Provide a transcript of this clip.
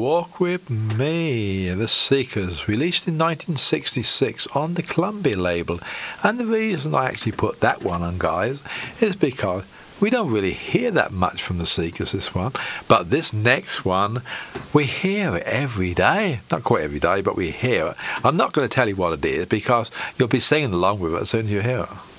Walk With Me, The Seekers, released in 1966 on the Columbia label. And the reason I actually put that one on, guys, is because we don't really hear that much from the Seekers, this one. But this next one, we hear it every day. Not quite every day, but we hear it. I'm not going to tell you what it is because you'll be singing along with it as soon as you hear it.